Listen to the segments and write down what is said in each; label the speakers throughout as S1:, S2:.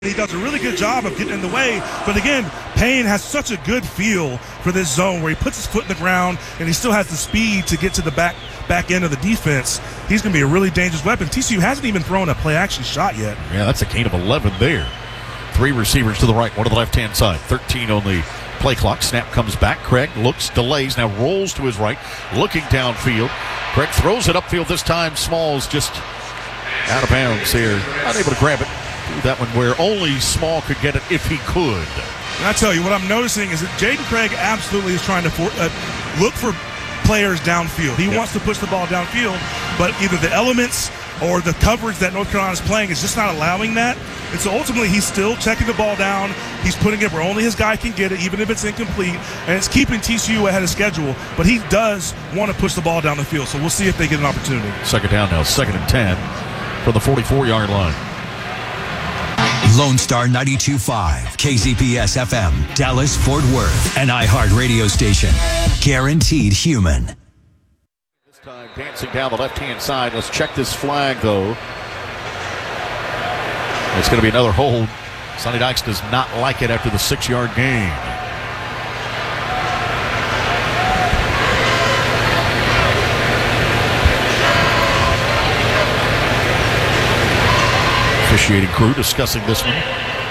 S1: He does a really good job of getting in the way, but again, Payne has such a good feel for this zone where he puts his foot in the ground and he still has the speed to get to the back end of the defense. He's going to be a really dangerous weapon. TCU hasn't even thrown a play-action shot yet.
S2: Yeah, that's a gain of 11 there. 3 receivers to the right, one to the left-hand side. 13 on the play clock. Snap comes back. Craig looks, delays, now rolls to his right, looking downfield. Craig throws it upfield this time. Smalls just out of bounds here. Not able to grab it. That one where only Small could get it if he could.
S1: And I tell you, what I'm noticing is that Jaden Craig absolutely is trying to look for players downfield. He wants to push the ball downfield, but either the elements or the coverage that North Carolina is playing is just not allowing that. And so ultimately, he's still checking the ball down. He's putting it where only his guy can get it, even if it's incomplete. And it's keeping TCU ahead of schedule. But he does want to push the ball down the field. So we'll see if they get an opportunity.
S2: Second down now, 2nd and 10 from the 44-yard line.
S3: Lone Star 92.5, KZPS FM, Dallas, Fort Worth, an iHeart radio station. Guaranteed human.
S2: This time dancing down the left-hand side. Let's check this flag, though. It's going to be another hold. Sonny Dykes does not like it after the 6-yard gain. Officiating crew discussing this one.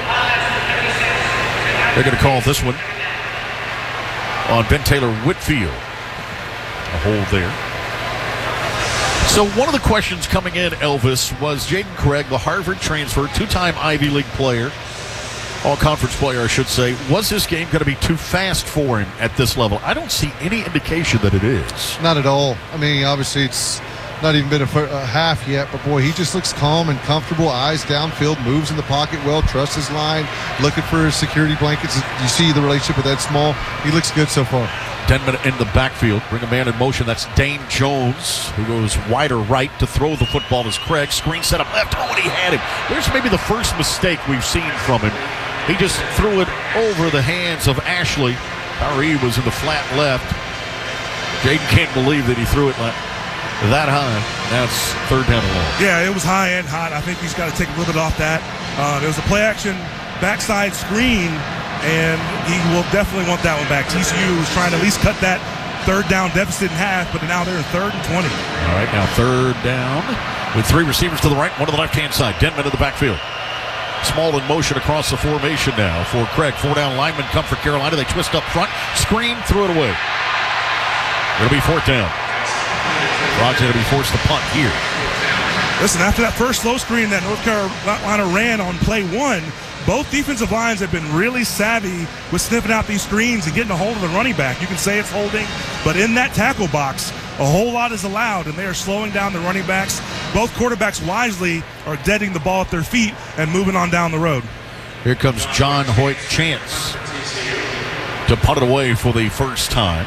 S2: They're going to call this one on Ben Taylor Whitfield. A hold there. So one of the questions coming in, Elvis, was Jaden Craig, the Harvard transfer, 2-time Ivy League player, all-conference player, I should say. Was this game going to be too fast for him at this level? I don't see any indication that it is.
S4: Not at all. I mean, obviously it's not even been a half yet, but boy, he just looks calm and comfortable, eyes downfield, moves in the pocket well, trusts his line, looking for his security blankets. You see the relationship with Ed Small. He looks good so far.
S2: Denman in the backfield, bring a man in motion. That's Dane Jones, who goes wider right to throw the football as Craig. Screen set up left. Oh, and he had him. There's maybe the first mistake we've seen from him. He just threw it over the hands of Ashley. Tyree was in the flat left. Jaden can't believe that he threw it that high. Now it's 3rd down and long.
S1: Yeah, it was high and hot. I think he's got to take a little bit off that. There was a play-action backside screen, and he will definitely want that one back. TCU was trying to at least cut that 3rd down deficit in half, but now they're in 3rd and 20.
S2: All right, now 3rd down with 3 receivers to the right, one to the left-hand side. Denman in the backfield. Small in motion across the formation now for Craig. 4 down linemen come for Carolina. They twist up front. Screen, threw it away. It'll be 4th down. Frogs going to be forced to punt here.
S1: Listen, after that first slow screen that North Carolina ran on play 1, both defensive lines have been really savvy with sniffing out these screens and getting a hold of the running back. You can say it's holding, but in that tackle box, a whole lot is allowed, and they are slowing down the running backs. Both quarterbacks wisely are deading the ball at their feet and moving on down the road.
S2: Here comes John Hoyt Chance to punt it away for the first time.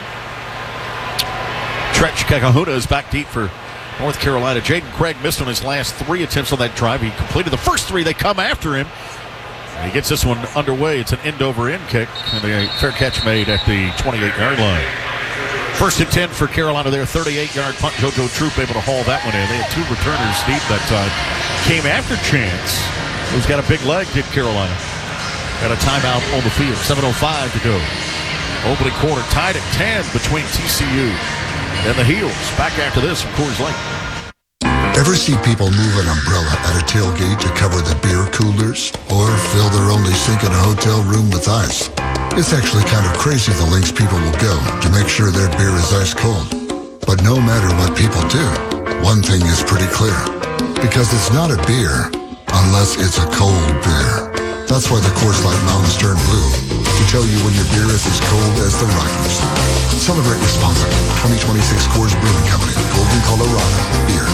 S2: Tretch Kakahuna is back deep for North Carolina. Jaden Craig missed on his last 3 attempts on that drive. He completed the first 3. They come after him. And he gets this one underway. It's an end-over-end kick, and a fair catch made at the 28-yard line. 1st and 10 for Carolina there. 38-yard punt. JoJo Troop able to haul that one in. They had 2 returners deep that time. Came after Chance, who's got a big leg, did Carolina. Got a timeout on the field. 7:05 to go. Opening quarter tied at 10 between TCU and the Heels. Back after this from Coors Light.
S5: Ever see people move an umbrella at a tailgate to cover the beer coolers? Or fill their only sink in a hotel room with ice? It's actually kind of crazy the lengths people will go to make sure their beer is ice cold. But no matter what people do, one thing is pretty clear. Because it's not a beer unless it's a cold beer. That's why the Coors Light Mountains turn blue. To tell you when your beer is as cold as the Rockies. Celebrate responsibly. 2026 Coors Brewing Company. Golden, Colorado. Beer.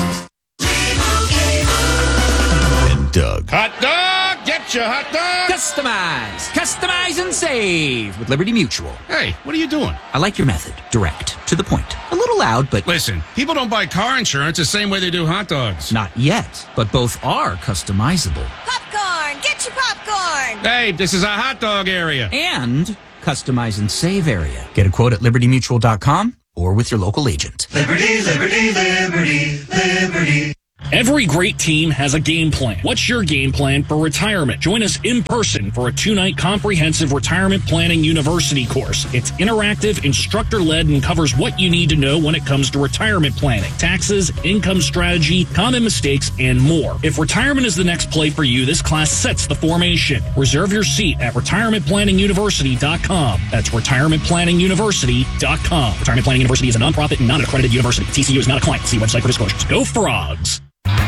S2: And Doug.
S6: Hot dog! Get your hot dog!
S7: Customize and save with Liberty Mutual.
S6: Hey, what are you doing?
S7: I like your method. Direct. To the point. A little loud, but...
S6: Listen, people don't buy car insurance the same way they do hot dogs.
S7: Not yet, but both are customizable.
S8: Popcorn! Get your popcorn!
S6: Hey, this is a hot dog area.
S7: And customize and save area. Get a quote at libertymutual.com or with your local agent.
S9: Liberty, liberty, liberty, liberty. Every great team has a game plan. What's your game plan for retirement? Join us in person for a 2-night comprehensive retirement planning university course. It's interactive, instructor-led, and covers what you need to know when it comes to retirement planning, taxes, income strategy, common mistakes, and more. If retirement is the next play for you, this class sets the formation. Reserve your seat at retirementplanninguniversity.com. That's retirementplanninguniversity.com. Retirement Planning University is a nonprofit and non-accredited university. TCU is not a client. See website for disclosures. Go Frogs!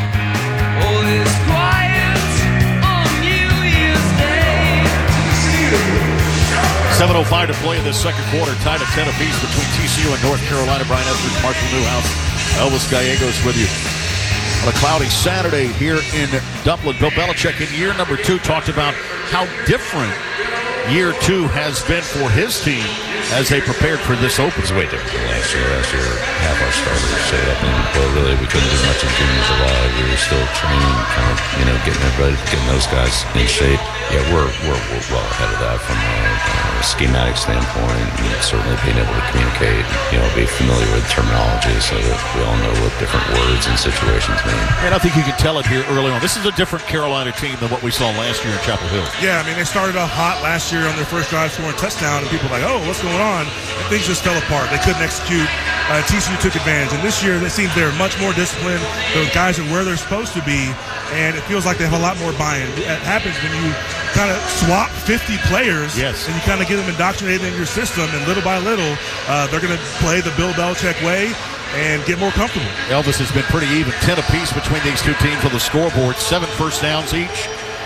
S2: 7:05 to play in this second quarter. Tied at 10 apiece between TCU and North Carolina. Brian Edwards, Marshall Newhouse, Elvis Gallegos with you on a cloudy Saturday here in Dublin. Bill Belichick in year number 2 talked about how different year 2 has been for his team as they prepared for this open.
S10: It's way different than last year. Last year, half our starters showed up, and really we couldn't do much in June and July. We were still training, kind of, getting everybody, getting those guys in shape. Yeah, we're well ahead of that from a schematic standpoint, and certainly being able to communicate, be familiar with terminology so that we all know what different words and situations mean.
S2: And I think you can tell it here early on. This is a different Carolina team than what we saw last year in Chapel Hill.
S1: Yeah, I mean, they started off hot last year on their first drive scoring a touchdown, and people were like, oh, what's going on? And things just fell apart. They couldn't execute. TCU took advantage. And this year, it seems they're much more disciplined. Those guys are where they're supposed to be, and it feels like they have a lot more buy-in. It happens when you kind of swap 50 players,
S2: yes,
S1: and you kind of get them indoctrinated in your system, and little by little, they're going to play the Bill Belichick way and get more comfortable.
S2: Elvis has been pretty even. 10 apiece between these two teams on the scoreboard. 7 first downs each.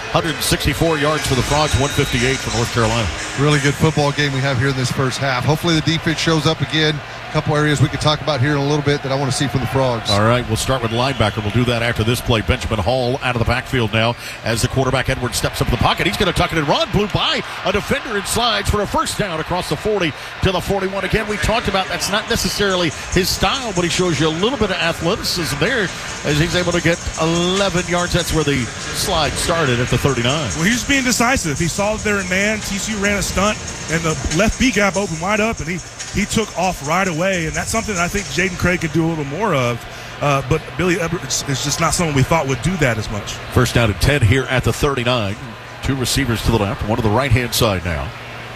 S2: 164 yards for the Frogs, 158 for North Carolina.
S4: Really good football game we have here in this first half. Hopefully the defense shows up again. A couple areas we could talk about here in a little bit that I want to see from the Frogs.
S2: All right, we'll start with linebacker. We'll do that after this play. Benjamin Hall out of the backfield now as the quarterback Edwards steps up in the pocket. He's going to tuck it and run. Blew by a defender and slides for a first down across the 40 to the 41. Again, we talked about that's not necessarily his style, but he shows you a little bit of athleticism there as he's able to get 11 yards. That's where the slide started at the 39.
S1: Well, he's just being decisive. He saw that they're in man. TCU ran a stunt, and the left B gap opened wide up, and he took off right away, and that's something I think Jaden Craig could do a little more of. But Billy Edwards is just not someone we thought would do that as much.
S2: First down and 10 here at the 39. 2 receivers to the left, one to the right-hand side now.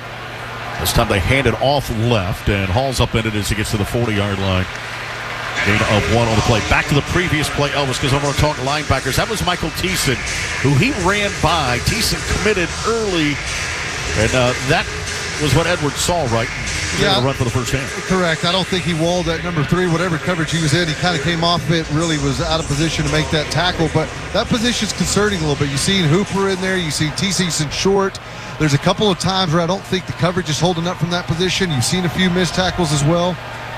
S2: This time they hand it off left, and Hall's up in it as he gets to the 40-yard line. Gain of 1 on the play. Back to the previous play, Elvis, because I'm going to talk linebackers. That was Michael Thiessen, who he ran by. Thiessen committed early, and that was what Edwards saw, right?
S4: Yeah,
S2: run for the first down.
S4: Correct. I don't think he walled that number 3, whatever coverage he was in. He kind of came off it, really was out of position to make that tackle. But that position's concerning a little bit. You've seen Hooper in there. You see Thiessen short. There's a couple of times where I don't think the coverage is holding up from that position. You've seen a few missed tackles as well.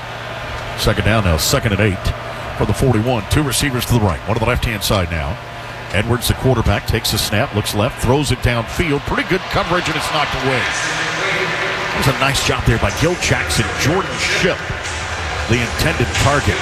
S2: Second down now, 2nd and 8 for the 41. 2 receivers to the right, one to the left-hand side now. Edwards, the quarterback, takes a snap, looks left, throws it downfield. Pretty good coverage, and it's knocked away. It was a nice job there by Gil Jackson. Jordan Shipp, the intended target.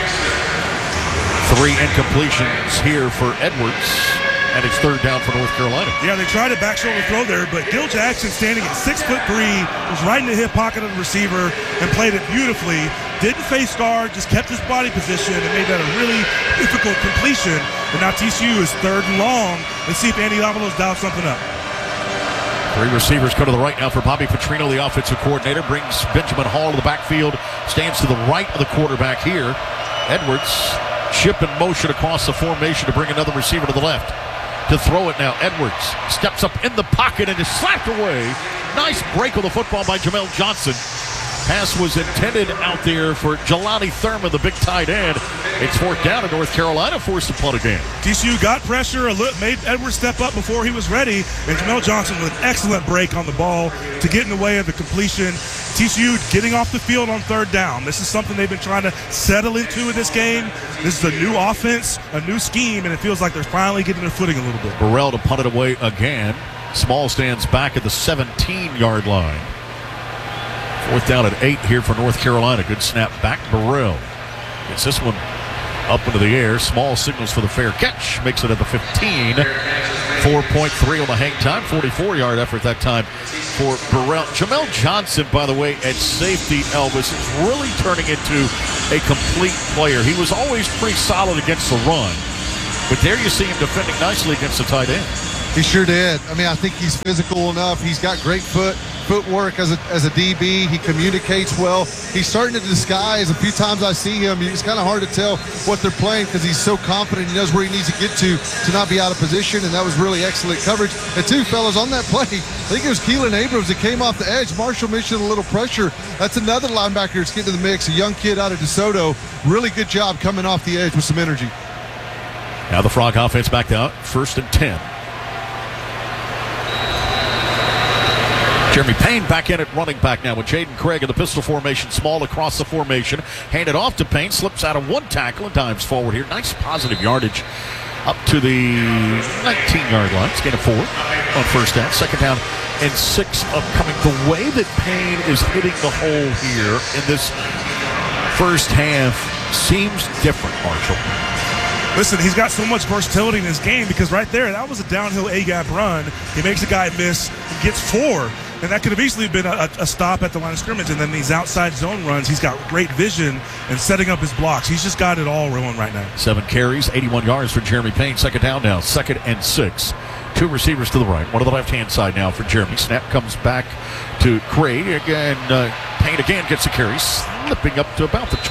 S2: 3 incompletions here for Edwards, and it's 3rd down for North Carolina.
S1: Yeah, they tried a back shoulder throw there, but Gil Jackson, standing at 6'3", was right in the hip pocket of the receiver and played it beautifully. Didn't face guard, just kept his body position and made that a really difficult completion. But now TCU is 3rd and long. Let's see if Andy Avalos dials something up.
S2: 3 receivers go to the right now for Bobby Petrino, the offensive coordinator. Brings Benjamin Hall to the backfield. Stands to the right of the quarterback here. Edwards, chip in motion across the formation to bring another receiver to the left. To throw it now, Edwards steps up in the pocket and is slapped away. Nice break of the football by Jamel Johnson. Pass was intended out there for Jelani Thurman, the big tight end. It's 4th down, and North Carolina forced to punt again.
S1: TCU got pressure, made Edwards step up before he was ready, and Jamel Johnson with an excellent break on the ball to get in the way of the completion. TCU getting off the field on 3rd down. This is something they've been trying to settle into in this game. This is a new offense, a new scheme, and it feels like they're finally getting their footing a little bit.
S2: Burrell to punt it away again. Small stands back at the 17-yard line. 4th down at 8 here for North Carolina. Good snap back. Burrell gets this one up into the air. Small signals for the fair catch. Makes it at the 15. 4.3 on the hang time. 44-yard effort that time for Burrell. Jamel Johnson, by the way, at safety, Elvis, is really turning into a complete player. He was always pretty solid against the run. But there you see him defending nicely against the tight end.
S4: He sure did. I mean, I think he's physical enough. He's got great footwork as a DB. He communicates well. He's starting to disguise. A few times I see him, it's kind of hard to tell what they're playing because he's so confident. He knows where he needs to get to not be out of position, and that was really excellent coverage. And two fellas on that play, I think it was Keelan Abrams that came off the edge. Marshall mentioned a little pressure. That's another linebacker that's getting to the mix, a young kid out of DeSoto. Really good job coming off the edge with some energy.
S2: Now the Frog offense back out, 1st and 10. Jeremy Payne back in at running back now with Jaden Craig in the pistol formation, small across the formation. Handed off to Payne, slips out of one tackle and dives forward here. Nice positive yardage up to the 19-yard line. It's gain of 4 on first down. 2nd down and 6 upcoming. The way that Payne is hitting the hole here in this first half seems different, Marshall.
S1: Listen, he's got so much versatility in his game because right there, that was a downhill A-gap run. He makes a guy miss, he gets 4. And that could have easily been a stop at the line of scrimmage. And then these outside zone runs, he's got great vision and setting up his blocks. He's just got it all rolling right now.
S2: 7 carries, 81 yards for Jeremy Payne. 2nd down now, 2nd and 6. 2 receivers to the right, one to the left-hand side now for Jeremy. Snap comes back to Craig. Again, Payne again gets a carry, slipping up to about the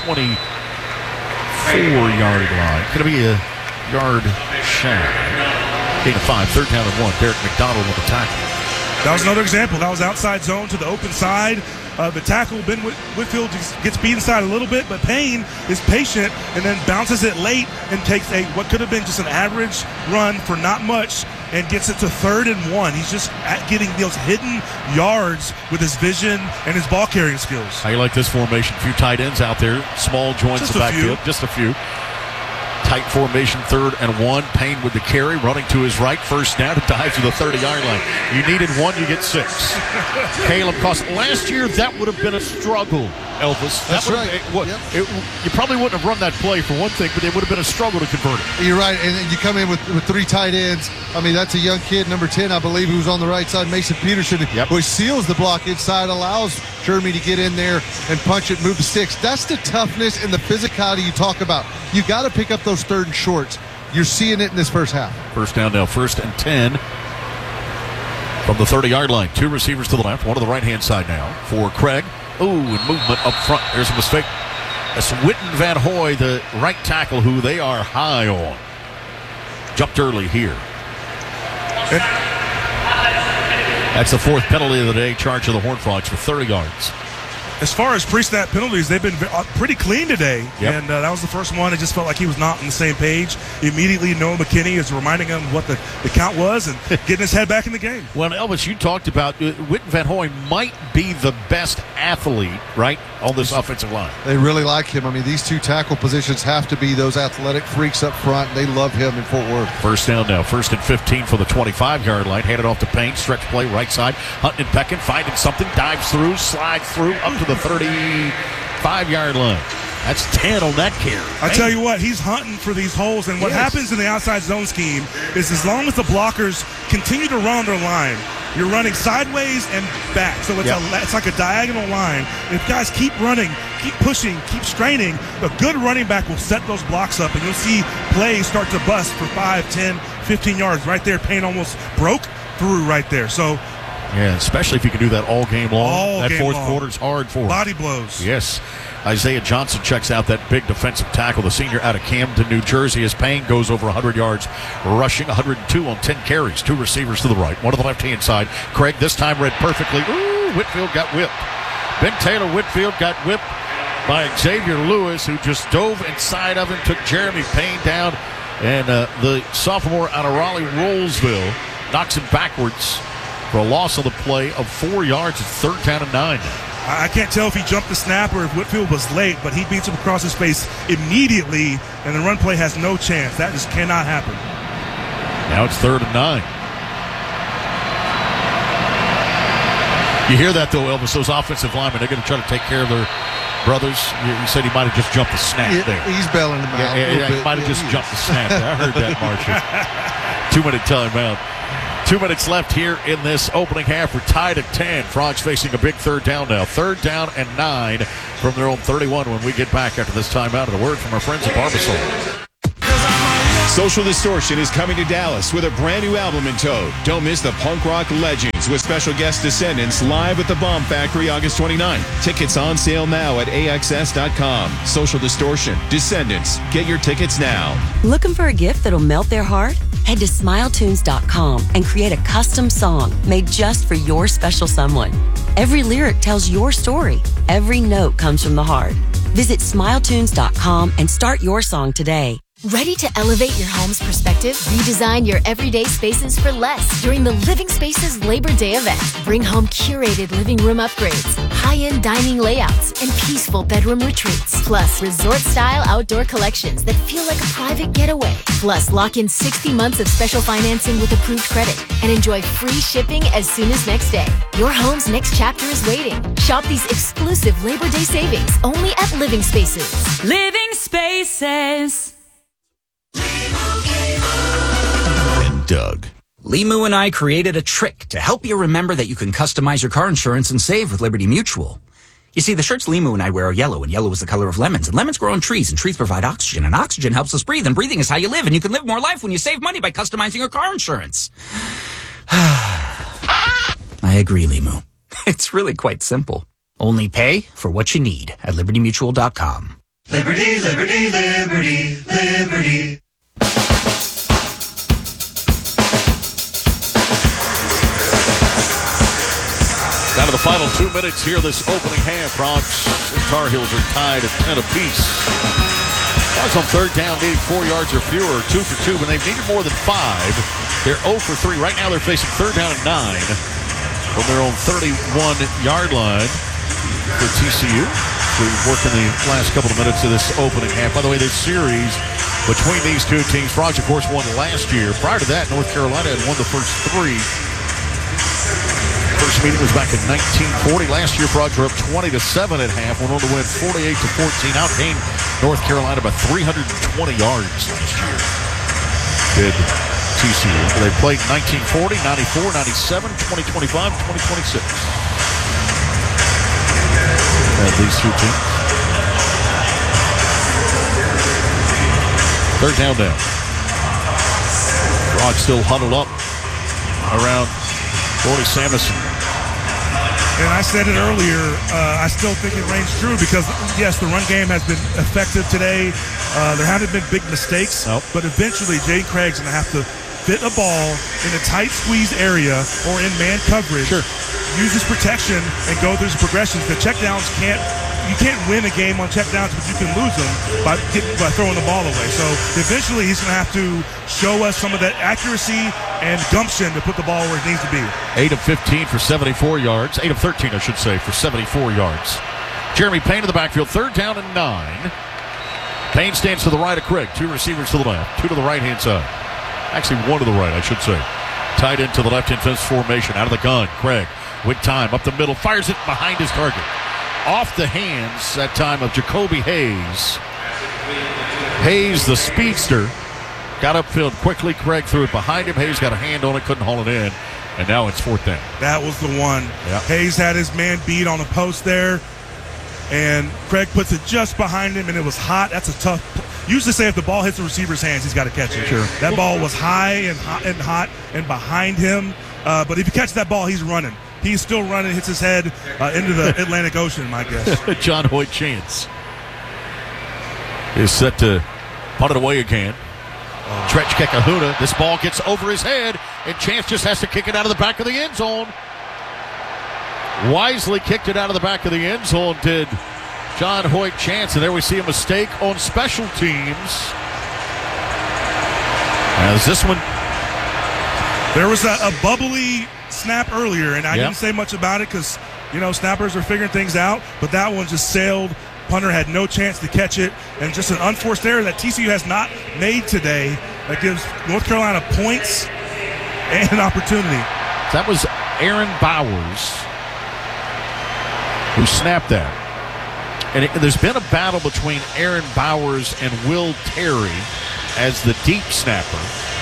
S2: 24-yard line. Going to be a yard shy. Gain of 5, 3rd down and 1. Derek McDonald with the tackle.
S1: That was another example. That was outside zone to the open side. The tackle, Ben Whitfield, gets beat inside a little bit, but Payne is patient and then bounces it late and takes what could have been just an average run for not much and gets it to 3rd and 1. He's just getting those hidden yards with his vision and his ball carrying skills.
S2: How you like this formation? A few tight ends out there. Small joins
S1: Just
S2: the backfield. Just a few. Tight formation, 3rd and 1. Payne with the carry, running to his right. First down, to dive to the 30-yard line. You needed 1, you get 6. Caleb Cost. Last year, that would have been a struggle, Elvis.
S4: That's right.
S2: You probably wouldn't have run that play for one thing, but it would have been a struggle to convert it.
S4: You're right, and you come in with 3 tight ends. I mean, that's a young kid, number 10, I believe, who's on the right side, Mason Peterson, who seals the block inside, allows Jeremy to get in there and punch it, move the sticks. That's the toughness and the physicality you talk about. You got to pick up those 3rd and shorts. You're seeing it in this first half.
S2: First down now, 1st and 10 from the 30-yard line. 2 receivers to the left, one to the right-hand side now for Craig. Ooh, and movement up front. There's a mistake. That's Witten Van Hoy, the right tackle, who they are high on. Jumped early here. That's the 4th penalty of the day, charge of the Horned Frogs for 30 yards.
S1: As far as pre-snap penalties, they've been pretty clean today. And that was the first one. It just felt like he was not on the same page. Immediately, Noah McKinney is reminding him what the count was and getting his head back in the game.
S2: Well, Elvis, you talked about Witten Van Hoy might be the best athlete, right, on this offensive line.
S4: They really like him. I mean, these 2 tackle positions have to be those athletic freaks up front. They love him in Fort Worth.
S2: First down now, 1st and 15 for the 25-yard line. Handed off to Payne, stretch play, right side. Hunting and pecking, finding something, dives through, slides through, up to the 35-yard line. That's 10 on that carry.
S1: I tell you what, he's hunting for these holes, and what happens in the outside zone scheme is as long as the blockers continue to run on their line, you're running sideways and back. So it's like a diagonal line. If guys keep running, keep pushing, keep straining, a good running back will set those blocks up, and you'll see plays start to bust for 5, 10, 15 yards. Right there, Payne almost broke through right there. So
S2: yeah, especially if you can do that all game long. That fourth quarter's hard for him.
S1: Body blows.
S2: Yes. Isaiah Johnson checks out that big defensive tackle, the senior out of Camden, New Jersey, as Payne goes over 100 yards rushing, 102 on 10 carries. 2 receivers to the right, one to the left-hand side. Craig this time read perfectly. Ooh, Whitfield got whipped. Ben Taylor Whitfield got whipped by Xavier Lewis, who just dove inside of him, took Jeremy Payne down, and the sophomore out of Raleigh-Rolesville knocks him backwards for a loss of the play of 4 yards. It's 3rd down and 9.
S1: I can't tell if he jumped the snap or if Whitfield was late, but he beats him across his face immediately, and the run play has no chance. That just cannot happen.
S2: Now it's 3rd and 9. You hear that, though, Elvis. Those offensive linemen, they're going to try to take care of their brothers. You said he might have just jumped the snap there.
S4: He's belling them out.
S2: Yeah, he might have just jumped the snap there. I heard that, Marshall. 2-minute timeout. 2 minutes left here in this opening half. We're tied at 10. Frogs facing a big 3rd down now. 3rd down and 9 from their own 31 when we get back after this timeout. And a word from our friends at Barbasol.
S11: Social Distortion is coming to Dallas with a brand new album in tow. Don't miss the punk rock legends with special guest Descendants live at the Bomb Factory August 29th. Tickets on sale now at AXS.com. Social Distortion, Descendants. Get your tickets now.
S12: Looking for a gift that'll melt their heart? Head to SmileTunes.com and create a custom song made just for your special someone. Every lyric tells your story. Every note comes from the heart. Visit SmileTunes.com and start your song today.
S13: Ready to elevate your home's perspective? Redesign your everyday spaces for less during the Living Spaces Labor Day event. Bring home curated living room upgrades, high-end dining layouts, and peaceful bedroom retreats. Plus, resort-style outdoor collections that feel like a private getaway. Plus, lock in 60 months of special financing with approved credit and enjoy free shipping as soon as next day. Your home's next chapter is waiting. Shop these exclusive Labor Day savings only at Living Spaces.
S14: Living Spaces.
S3: And Doug.
S7: Limu and I created a trick to help you remember that you can customize your car insurance and save with Liberty Mutual. You see, the shirts Limu and I wear are yellow, and yellow is the color of lemons. And lemons grow on trees, and trees provide oxygen, and oxygen helps us breathe, and breathing is how you live, and you can live more life when you save money by customizing your car insurance. I agree, Limu. It's really quite simple. Only pay for what you need at LibertyMutual.com.
S14: Liberty, liberty, liberty, liberty.
S2: Down to the final 2 minutes here, this opening half. Bronx and Tar Heels are tied at 10 apiece. Bronx on third down, needing 4 yards or fewer, 2 for 2, but they've needed more than 5. They're 0 for 3. Right now they're facing third down and 9 from their own 31-yard line for TCU. We're working the last couple of minutes of this opening half. By the way, this series between these two teams, Frogs, of course, won last year. Prior to that, North Carolina had won the first 3. First meeting was back in 1940. Last year, Frogs were up 20-7 at half. Went on to win 48-14. Outgained North Carolina by 320 yards last year. Did TCU. They played 1940, 94, 97, 2025, 2026. And these two teams. Third down now. Frogs still huddled up around Gordy Samuelson.
S1: And I said it earlier, I still think it reigns true because, yes, the run game has been effective today. There haven't been big mistakes, but eventually Jaden Craig's going to have to fit a ball in a tight squeeze area or in man coverage, use his protection, and go through his progressions. The checkdowns you can't win a game on checkdowns, but you can lose them by throwing the ball away. So eventually he's going to have to show us some of that accuracy and gumption to put the ball where it needs to be.
S2: 8 of 15 for 74 yards. 8 of 13, I should say, for 74 yards. Jeremy Payne in the backfield, third down and 9. Payne stands to the right of Craig. 2 receivers to the left, 2 to the right-hand side. Actually, 1 to the right, I should say. Tight end to the left-hand fence formation. Out of the gun, Craig with time up the middle, fires it behind his target. Off the hands that time of Jacoby Hayes. Hayes, the speedster, got upfield quickly. Craig threw it behind him. Hayes got a hand on it, couldn't haul it in. And now it's fourth down.
S1: That was the one.
S2: Yep.
S1: Hayes had his man beat on a post there. And Craig puts it just behind him, and it was hot. That's a tough. Usually say if the ball hits the receiver's hands, he's got to catch it.
S2: Sure.
S1: That ball was high and hot and behind him. But if you catch that ball, he's running. He's still running, hits his head into the Atlantic Ocean, my guess.
S2: John Hoyt Chance is set to punt it away again. Tretch Kekahuna. This ball gets over his head, and Chance just has to kick it out of the back of the end zone. Wisely kicked it out of the back of the end zone, did John Hoyt Chance. And there we see a mistake on special teams. As this one.
S1: There was a bubbly snap earlier, and I didn't say much about it because, snappers are figuring things out, but that one just sailed. Punter had no chance to catch it, and just an unforced error that TCU has not made today that gives North Carolina points and an opportunity.
S2: That was Aaron Bowers who snapped that. And there's been a battle between Aaron Bowers and Will Terry as the deep snapper.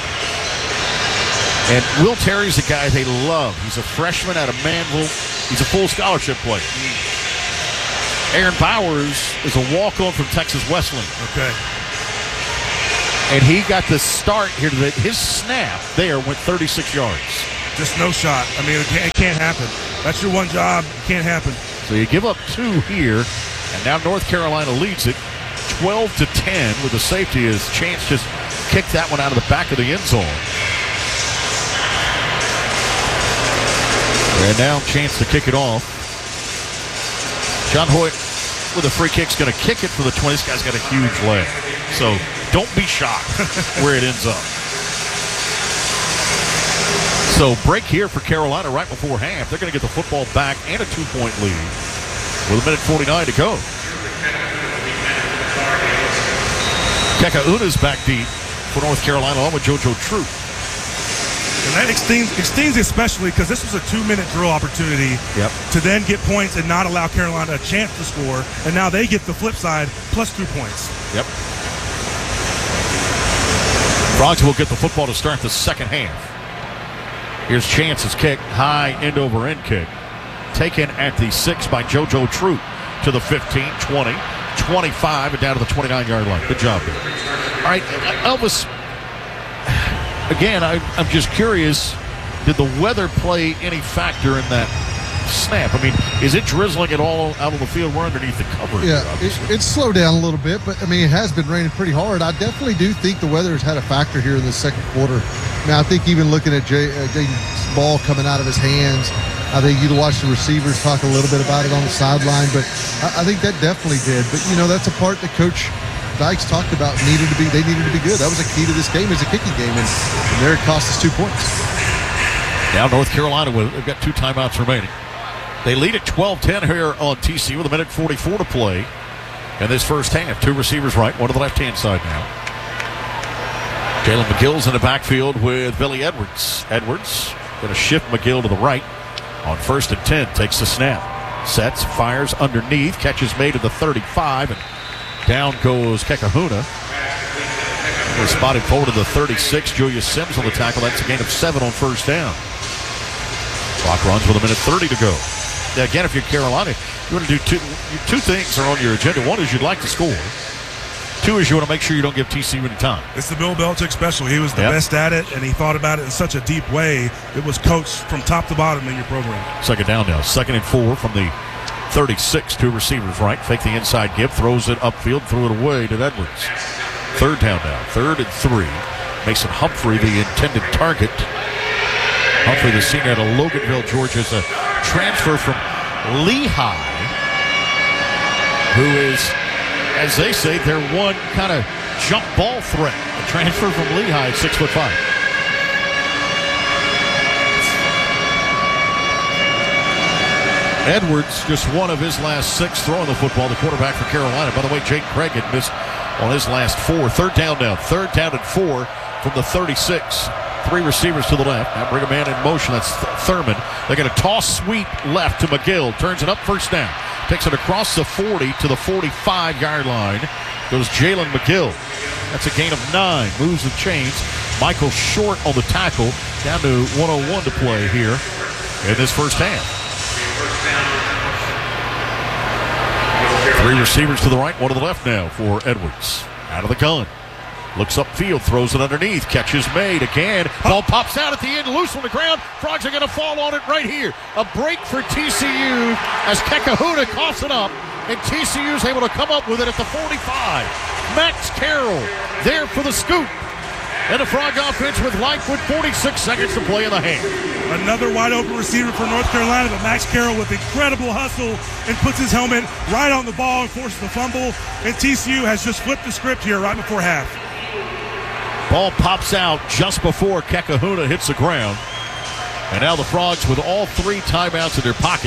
S2: And Will Terry's a guy they love. He's a freshman out of Manville. He's a full scholarship player. Aaron Bowers is a walk-on from Texas Wesleyan.
S1: Okay.
S2: And he got the start here. His snap there went 36 yards.
S1: Just no shot. I mean, it can't happen. That's your one job. It can't happen.
S2: So you give up 2 here, and now North Carolina leads it 12-10 with the safety as Chance just kicked that one out of the back of the end zone. And now Chance to kick it off. John Hoyt with a free kick is going to kick it for the 20. This guy's got a huge leg. So don't be shocked where it ends up. So break here for Carolina right before half. They're going to get the football back and a 2-point lead with 1:49 to go. Kekauna's back deep for North Carolina, along with JoJo Troop.
S1: And that extends especially because this was a 2-minute drill opportunity to then get points and not allow Carolina a chance to score. And now they get the flip side plus 2 points.
S2: Yep. Frogs will get the football to start the second half. Here's Chance's kick, high end-over-end kick. Taken at the 6 by JoJo Troop to the 15, 20, 25, and down to the 29-yard line. Good job there. All right, Elvis, again, I'm just curious, did the weather play any factor in that snap? I mean, is it drizzling at all out on the field? We're underneath the cover.
S4: Yeah, it's slowed down a little bit, but, I mean, it has been raining pretty hard. I definitely do think the weather has had a factor here in the second quarter. Now, I think even looking at Jaden's ball coming out of his hands, I think you'd watch the receivers talk a little bit about it on the sideline, but I think that definitely did. But, you know, that's a part that Coach Dykes talked about they needed to be good. That was a key to this game as a kicking game, and there it cost us 2 points.
S2: Now North Carolina, they've got 2 timeouts remaining. They lead at 12-10 here on TC with 1:44 to play in this first half. 2 receivers right, one to the left-hand side now. Jalen McGill's in the backfield with Billy Edwards. Edwards going to shift McGill to the right on 1st and 10. Takes the snap. Sets, fires underneath. Catches made at the 35. And down goes Kekahuna. They're spotted forward to the 36. Julius Sims on the tackle. That's a gain of 7 on 1st down. Clock runs with 1:30 to go. Now, again, if you're Carolina, you want to do two things are on your agenda. One is you'd like to score. 2 is you want to make sure you don't give TCU any time.
S1: It's the Bill Belichick special. He was the best at it, and he thought about it in such a deep way. It was coached from top to bottom in your program.
S2: Second down now. 2nd and 4 from the 36. 2 receivers right. Fake the inside give. Throws it upfield. Threw it away to Edwards. 3rd down now. 3rd and 3. Mason Humphrey, the intended target. Humphrey, the senior out of Loganville, Georgia, is a transfer from Lehigh, who is, as they say, their one kind of jump ball threat. A transfer from Lehigh at 6'5". Edwards, just one of his last 6 throwing the football, the quarterback for Carolina. By the way, Jake Craig had missed on his last 4. 3rd down now. 3rd down and 4 from the 36. 3 receivers to the left. Now bring a man in motion. That's Thurman. They're going to toss sweep left to McGill. Turns it up, 1st down. Takes it across the 40 to the 45-yard line. Goes Jalen McGill. That's a gain of 9. Moves the chains. Michael Short on the tackle. Down to 1:01 to play here in this first half. 3 receivers to the right, 1 to the left now for Edwards. Out of the gun. Looks upfield, throws it underneath. Catch is made again. Ball pops out at the end, loose on the ground. Frogs are going to fall on it right here. A break for TCU as Kekahuna coughs it up, and TCU is able to come up with it at the 45. Max Carroll there for the scoop. And the Frog offense with life with 46 seconds to play in the half.
S1: Another wide open receiver for North Carolina, but Max Carroll with incredible hustle and puts his helmet right on the ball and forces the fumble. And TCU has just flipped the script here right before half.
S2: Ball pops out just before Kekahuna hits the ground. And now the Frogs with all 3 timeouts in their pocket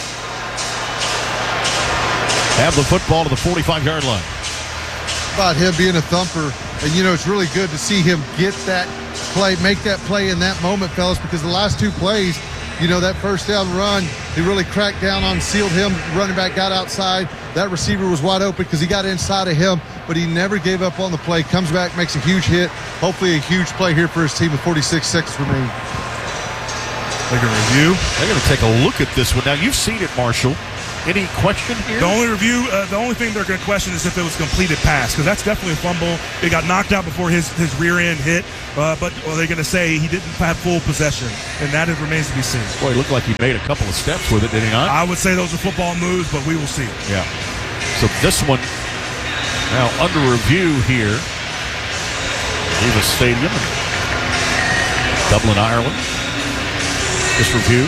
S2: have the football to the 45-yard line.
S4: About him being a thumper, and you know it's really good to see him get that play, make that play in that moment, fellas, because the last 2 plays, you know, that 1st down run, he really cracked down on, sealed him. Running back got outside. That receiver was wide open because he got inside of him, but he never gave up on the play. Comes back, makes a huge hit. Hopefully a huge play here for his team with 46 seconds remaining.
S1: They're going to review.
S2: They're going to take a look at this one. Now, you've seen it, Marshall. Any question here?
S1: The only thing they're going to question is if it was a completed pass, because that's definitely a fumble. It got knocked out before his rear end hit, but they're going to say he didn't have full possession, and that remains to be seen.
S2: Boy, it looked like he made a couple of steps with it, did he not?
S1: I would say those are football moves, but we will see.
S2: Yeah. So this one now under review here. Aviva Stadium, Dublin, Ireland. This review.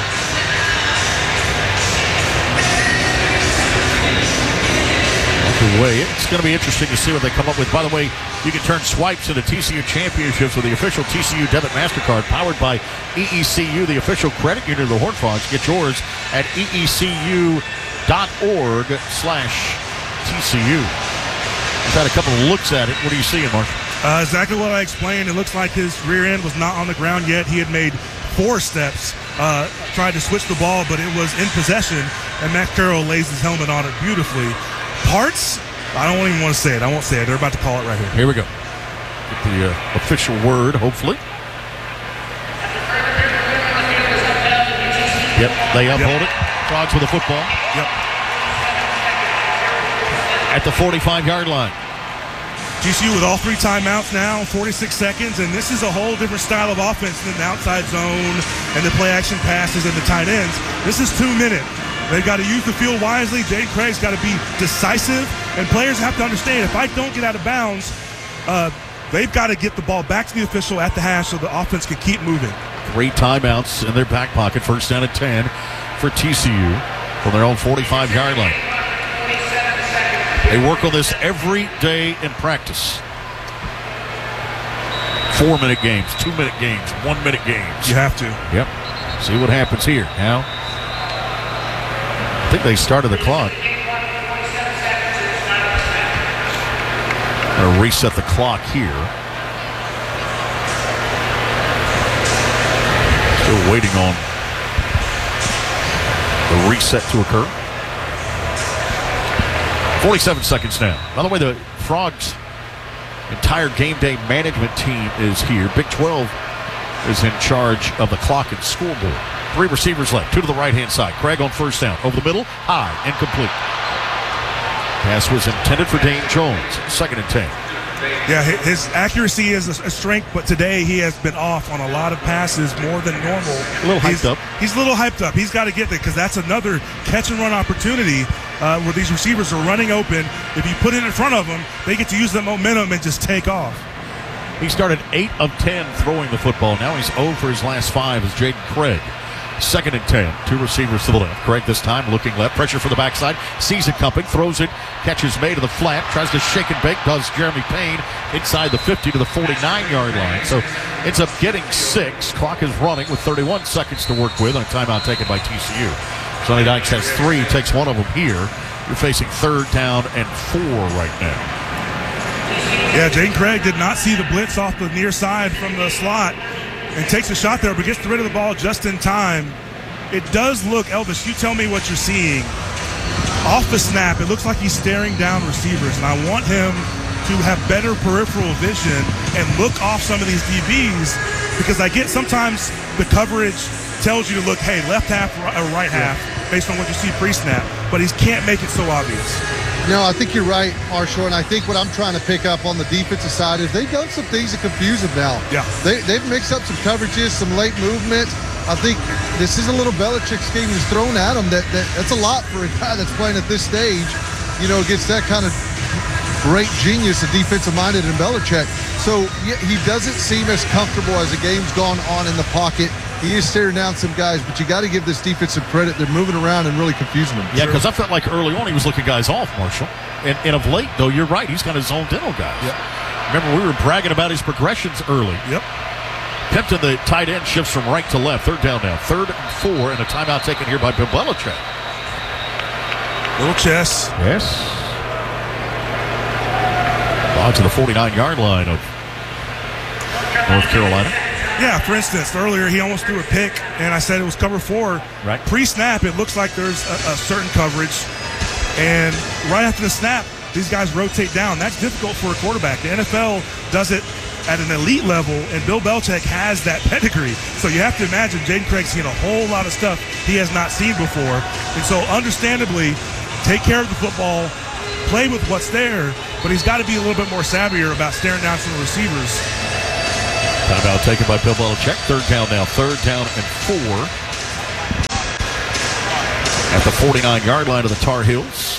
S2: Way. It's going to be interesting to see what they come up with. By the way, you can turn swipes into TCU championships with the official TCU Debit MasterCard powered by EECU, the official credit union of the Horned Frogs. Get yours at eecu.org/TCU. We've had a couple of looks at it. What are you seeing, Mark?
S1: Exactly what I explained. It looks like his rear end was not on the ground yet. He had made 4 steps, tried to switch the ball, but it was in possession, and Matt Carroll lays his helmet on it beautifully. Parts, I don't even want to say it. I won't say it. They're about to call it right here.
S2: Here we go. Get the official word, hopefully. Yep, they uphold it. Frogs with the football.
S1: Yep.
S2: At the 45-yard line.
S1: TCU with all 3 timeouts now, 46 seconds, and this is a whole different style of offense than the outside zone and the play-action passes and the tight ends. This is 2 minutes. They've got to use the field wisely. Jaden Craig's got to be decisive, and players have to understand if I don't get out of bounds, they've got to get the ball back to the official at the hash so the offense can keep moving. 3
S2: timeouts in their back pocket. First down at 10 for TCU from their own 45-yard line. They work on this every day in practice. 4-minute games, 2-minute games, 1-minute games.
S1: You have to.
S2: Yep. See what happens here. Now, I think they started the clock. Going to reset the clock here. Still waiting on the reset to occur. 47 seconds now. By the way, the Frogs' entire game day management team is here. Big 12 is in charge of the clock and scoreboard. 3 receivers left, 2 to the right-hand side. Craig on first down. Over the middle, high, incomplete. Pass was intended for Dane Jones. 2nd and 10.
S1: Yeah, his accuracy is a strength, but today he has been off on a lot of passes more than normal.
S2: A little hyped up.
S1: He's a little hyped up. He's got to get there because that's another catch-and-run opportunity where these receivers are running open. If you put it in front of them, they get to use the momentum and just take off.
S2: He started 8 of 10 throwing the football. Now he's 0 for his last 5 as Jaden Craig. 2nd and 10. 2 receivers to the left. Craig this time looking left. Pressure for the backside. Sees it coming. Throws it. Catches May to the flat. Tries to shake and bake. Does Jeremy Payne inside the 50 to the 49-yard line. So ends up getting 6. Clock is running with 31 seconds to work with on a timeout taken by TCU. Sonny Dykes has 3. Takes one of them here. You're facing 3rd down and 4 right now.
S1: Yeah, Jaden Craig did not see the blitz off the near side from the slot and takes a shot there, but gets rid of the ball just in time. It does look, Elvis, you tell me what you're seeing. Off the snap, it looks like he's staring down receivers, and I want him to have better peripheral vision and look off some of these DBs because I get sometimes the coverage tells you to look, hey, left half or right half based on what you see pre-snap, but he can't make it so obvious.
S4: No, I think you're right, Marshall, and I think what I'm trying to pick up on the defensive side is they've done some things to confuse them now.
S1: Yeah.
S4: They've mixed up some coverages, some late movement. I think this is a little Belichick scheme that's thrown at him. That's a lot for a guy that's playing at this stage, against that kind of great genius of defensive-minded in Belichick. So yeah, he doesn't seem as comfortable as the game's gone on in the pocket. He is staring down some guys, but you got to give this defense some credit. They're moving around and really confusing them.
S2: Yeah, because I felt like early on he was looking guys off, Marshall. And of late, though, you're right. He's got his own dental guys.
S1: Yep.
S2: Remember, we were bragging about his progressions early.
S1: Yep.
S2: Pimpton, the tight end, shifts from right to left. 3rd down now. 3rd and 4, and a timeout taken here by Bill Belichick.
S1: Little chess.
S2: Yes. On to the 49-yard line of North Carolina.
S1: Yeah, for instance, earlier he almost threw a pick, and I said it was cover 4.
S2: Right.
S1: Pre-snap, it looks like there's a certain coverage, and right after the snap, these guys rotate down. That's difficult for a quarterback. The NFL does it at an elite level, and Bill Belichick has that pedigree. So you have to imagine Jaden Craig's seen a whole lot of stuff he has not seen before. And so understandably, take care of the football, play with what's there, but he's got to be a little bit more savvier about staring down some receivers.
S2: Timeout taken by Bill Belichick. Third down now. 4. At the 49-yard line of the Tar Heels.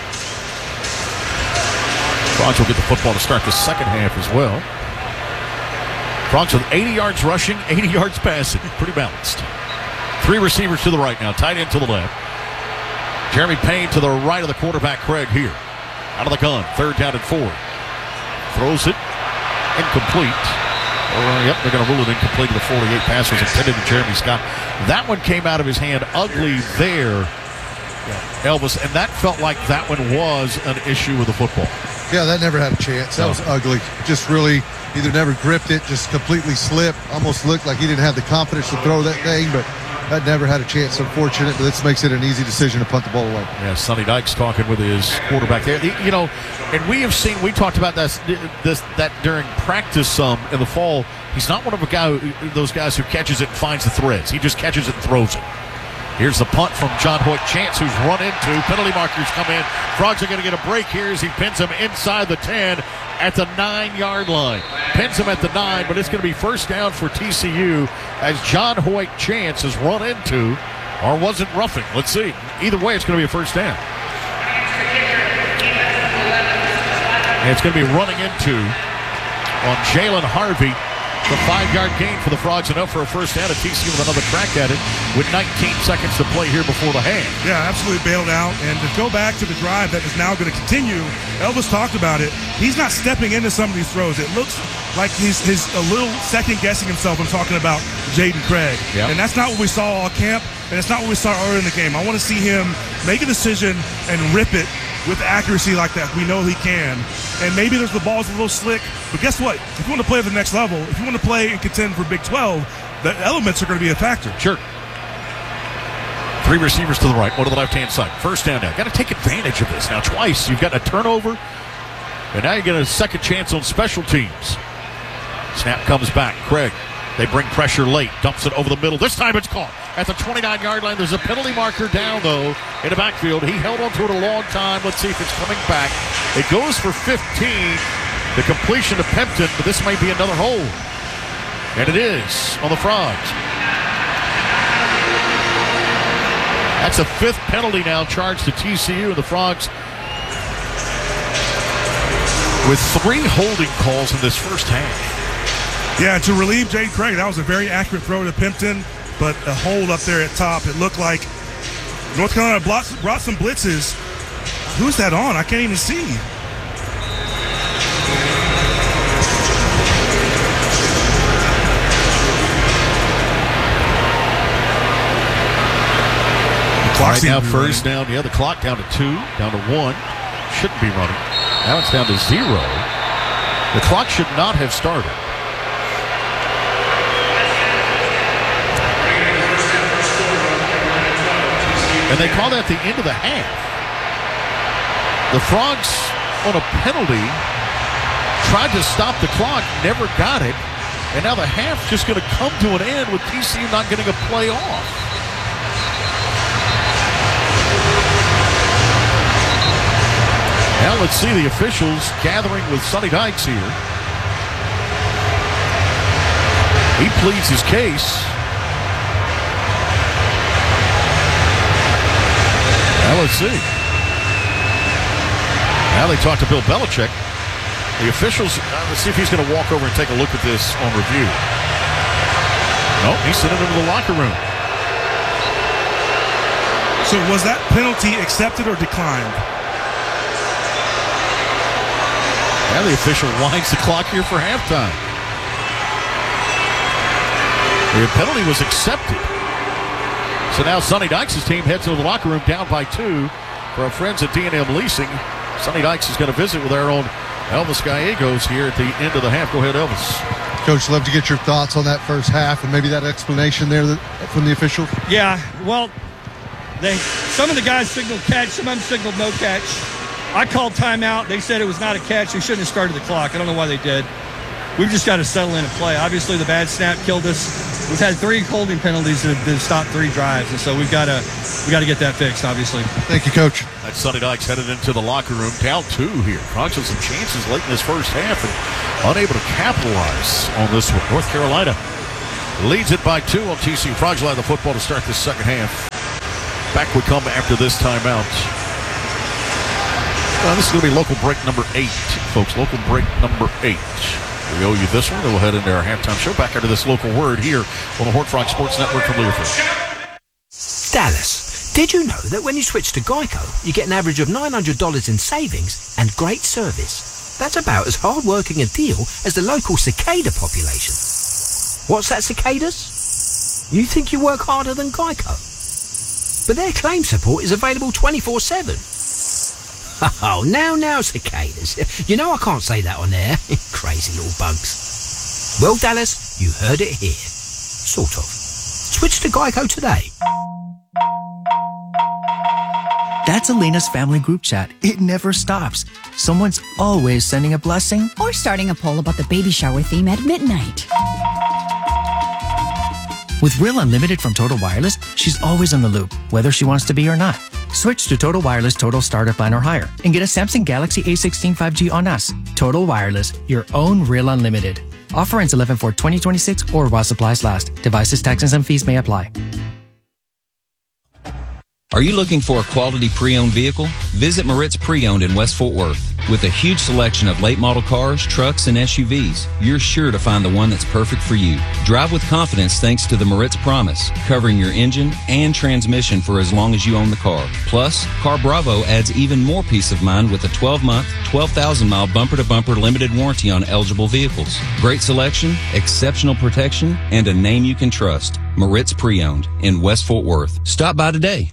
S2: Frogs will get the football to start the second half as well. Frogs with 80 yards rushing, 80 yards passing. Pretty balanced. 3 receivers to the right now. Tight end to the left. Jeremy Payne to the right of the quarterback, Craig, here. Out of the gun. 3rd down and 4. Throws it. Incomplete. Yep, they're going to rule it incomplete. The 48 pass was intended to Jeremy Scott. That one came out of his hand ugly there, Elvis, and that felt like that one was an issue with the football.
S4: Yeah, that never had a chance. That was ugly. Just really either never gripped it, just completely slipped. Almost looked like he didn't have the confidence to throw that thing, but that never had a chance. Unfortunate, but this makes it an easy decision to punt the ball away.
S2: Yeah, Sonny Dykes talking with his quarterback there. You know, and we talked about that during practice some in the fall. He's not one of those guys who catches it and finds the threads. He just catches it and throws it. Here's the punt from John Hoyt Chance, who's run into. Penalty markers come in. Frogs are going to get a break here as he pins him inside the 10 at the 9-yard line. Pins him at the 9, but it's going to be first down for TCU as John Hoyt Chance is run into, or wasn't roughing. Let's see. Either way, it's going to be a first down. And it's going to be running into on Jalen Harvey. The 5-yard gain for the Frogs, enough for a first down. At TCU with another crack at it with 19 seconds to play here before the half.
S1: Yeah, absolutely bailed out. And to go back to the drive that is now going to continue, Elvis talked about it. He's not stepping into some of these throws. It looks like he's a little second-guessing himself. I'm talking about Jaden Craig. Yep. And that's not what we saw all camp, and it's not what we saw earlier in the game. I want to see him make a decision and rip it with accuracy like that. We know he can. And maybe the ball's a little slick, but guess what? If you want to play at the next level, if you want to play and contend for Big 12, the elements are going to be a factor.
S2: Sure. 3 receivers to the right, one to the left-hand side. First down now. Got to take advantage of this. Now twice you've got a turnover, and now you get a second chance on special teams. Snap comes back. Craig. They bring pressure late. Dumps it over the middle. This time it's caught. At the 29-yard line, there's a penalty marker down, though, in the backfield. He held on to it a long time. Let's see if it's coming back. It goes for 15. The completion to Pimpton, but this may be another hold. And it is on the Frogs. That's a 5th penalty now charged to TCU. The Frogs with 3 holding calls in this first half.
S1: Yeah, to relieve Jaden Craig, that was a very accurate throw to Pimpton, but a hold up there at top. It looked like North Carolina brought some blitzes. Who's that on? I can't even see.
S2: Right now, first down. Yeah, the clock down to 2, down to 1. Shouldn't be running. Now it's down to 0. The clock should not have started. And they call that the end of the half. The Frogs, on a penalty, tried to stop the clock, never got it, and now the half's just going to come to an end with TCU not getting a play off. Now let's see the officials gathering with Sonny Dykes here. He pleads his case. Now let's see. Now they talk to Bill Belichick. The officials, let's see if he's going to walk over and take a look at this on review. Nope, he's sending him to the locker room.
S1: So was that penalty accepted or declined?
S2: Now the official winds the clock here for halftime. The penalty was accepted. So now Sonny Dykes' team heads to the locker room down by 2 for our friends at D&M Leasing. Sonny Dykes is going to visit with our own Elvis Gallegos here at the end of the half. Go ahead, Elvis.
S4: Coach, love to get your thoughts on that first half and maybe that explanation there from the officials.
S15: Yeah, well, some of the guys signaled catch, some of them signaled no catch. I called timeout. They said it was not a catch. They shouldn't have started the clock. I don't know why they did. we've just got to settle in and play. Obviously, the bad snap killed us. We've had 3 holding penalties that have stopped 3 drives, and so we got to get that fixed, obviously.
S4: Thank you, Coach.
S2: That's Sonny Dykes headed into the locker room. Down 2 here. Frogs with some chances late in this first half and unable to capitalize on this one. North Carolina leads it by 2 on TCU. Frogs will have the football to start this second half. Back we come after this timeout. This is going to be local break number 8, folks. Local break number 8. We owe you this one. Then we'll head into our halftime show. Back into this local word here on the Horned Frog Sports Network from Learfield.
S16: Dallas, did you know that when you switch to Geico, you get an average of $900 in savings and great service? That's about as hard-working a deal as the local cicada population. What's that, cicadas? You think you work harder than Geico? But their claim support is available 24/7. Oh, now, cicadas. You know I can't say that on air. Crazy little bugs. Well, Dallas, you heard it here. Sort of. Switch to Geico today.
S17: That's Elena's family group chat. It never stops. Someone's always sending a blessing
S18: or starting a poll about the baby shower theme at midnight.
S17: With Real Unlimited from Total Wireless, she's always on the loop, whether she wants to be or not. Switch to Total Wireless Total Starter Plan or higher and get a Samsung Galaxy A16 5G on us. Total Wireless, your own Real Unlimited. Offer ends 11/4/2026 or while supplies last. Devices, taxes, and fees may apply.
S19: Are you looking for a quality pre-owned vehicle? Visit Moritz Pre-Owned in West Fort Worth. With a huge selection of late model cars, trucks, and SUVs, you're sure to find the one that's perfect for you. Drive with confidence thanks to the Moritz Promise, covering your engine and transmission for as long as you own the car. Plus, Car Bravo adds even more peace of mind with a 12-month, 12,000-mile bumper-to-bumper limited warranty on eligible vehicles. Great selection, exceptional protection, and a name you can trust. Moritz Pre-Owned in West Fort Worth. Stop by today.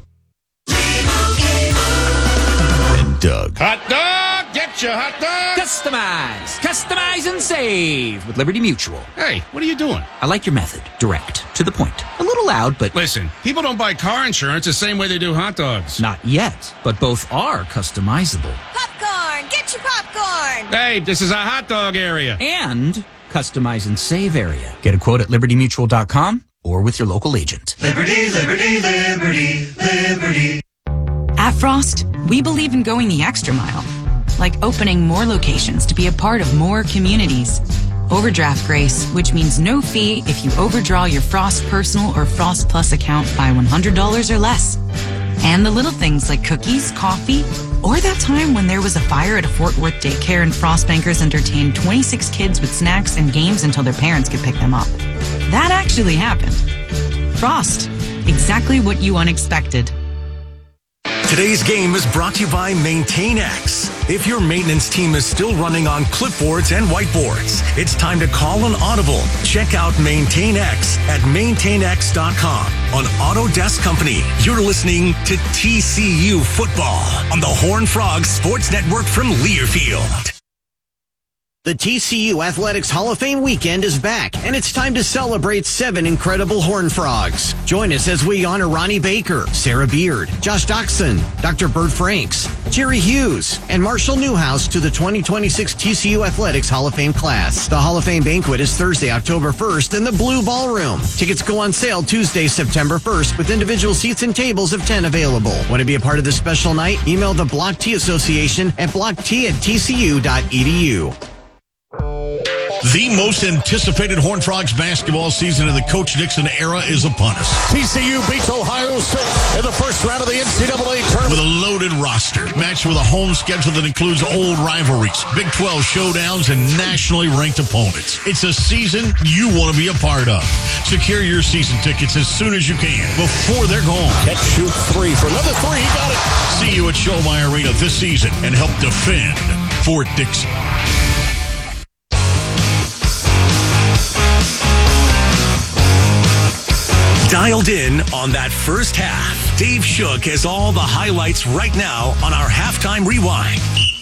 S2: Doug.
S6: Hot dog! Get your hot dog!
S7: Customize and save with Liberty Mutual.
S6: Hey, what are you doing?
S7: I like your method. Direct. To the point. A little loud, but...
S6: Listen, people don't buy car insurance the same way they do hot dogs.
S7: Not yet, but both are customizable.
S8: Popcorn! Get your popcorn!
S6: Hey, this is a hot dog area.
S7: And customize and save area. Get a quote at libertymutual.com or with your local agent.
S14: Liberty, liberty, liberty, liberty.
S20: At Frost, we believe in going the extra mile, like opening more locations to be a part of more communities. Overdraft grace, which means no fee if you overdraw your Frost Personal or Frost Plus account by $100 or less. And the little things like cookies, coffee, or that time when there was a fire at a Fort Worth daycare and Frost bankers entertained 26 kids with snacks and games until their parents could pick them up. That actually happened. Frost, exactly what you unexpected.
S3: Today's game is brought to you by MaintainX. If your maintenance team is still running on clipboards and whiteboards, it's time to call an audible. Check out MaintainX at maintainx.com. On Autodesk Company, you're listening to TCU Football on the Horned Frog Sports Network from Learfield.
S21: The TCU Athletics Hall of Fame weekend is back, and it's time to celebrate 7 incredible Horned Frogs. Join us as we honor Ronnie Baker, Sarah Beard, Josh Doxson, Dr. Bert Franks, Jerry Hughes, and Marshall Newhouse to the 2026 TCU Athletics Hall of Fame class. The Hall of Fame banquet is Thursday, October 1st in the Blue Ballroom. Tickets go on sale Tuesday, September 1st, with individual seats and tables of 10 available. Want to be a part of this special night? Email the Block T Association at blockt@tcu.edu.
S22: The most anticipated Horned Frogs basketball season in the Coach Dixon era is upon us.
S2: TCU beats Ohio State in the first round of the NCAA tournament.
S22: With a loaded roster, matched with a home schedule that includes old rivalries, Big 12 showdowns, and nationally ranked opponents. It's a season you want to be a part of. Secure your season tickets as soon as you can, before they're gone.
S2: Catch, shoot, 3 for another 3. He got it.
S22: See you at Schollmeyer Arena this season and help defend Fort Dixon.
S3: Dialed in on that first half. Dave Shook has all the highlights right now on our halftime rewind.